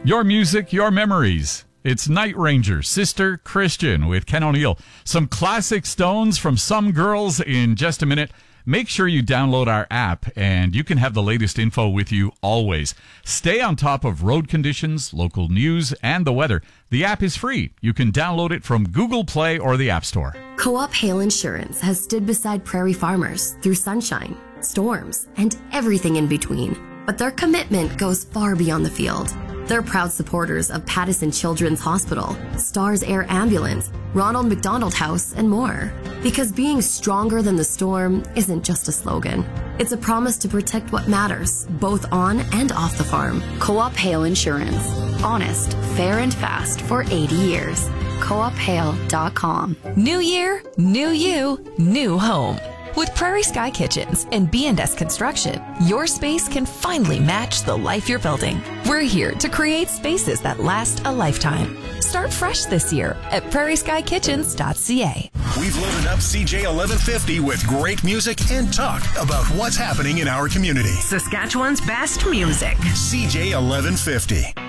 Your music, your memories. It's Night Ranger, Sister Christian with Ken O'Neill. Some classic Stones from some girls in just a minute. Make sure you download our app and you can have the latest info with you always. Stay on top of road conditions, local news, and the weather. The app is free. You can download it from Google Play or the App Store. Co-op Hail Insurance has stood beside prairie farmers through sunshine, storms, and everything in between. But their commitment goes far beyond the field. They're proud supporters of Pattison Children's Hospital, Stars Air Ambulance, Ronald McDonald House, and more. Because being stronger than the storm isn't just a slogan. It's a promise to protect what matters, both on and off the farm. Co-op Hail Insurance. Honest, fair, and fast for 80 years. CoopHail.com. New year, new you, new home. With Prairie Sky Kitchens and B&S Construction, your space can finally match the life you're building. We're here to create spaces that last a lifetime. Start fresh this year at prairieskykitchens.ca. We've loaded up CJ 1150 with great music and talk about what's happening in our community. Saskatchewan's best music. CJ 1150.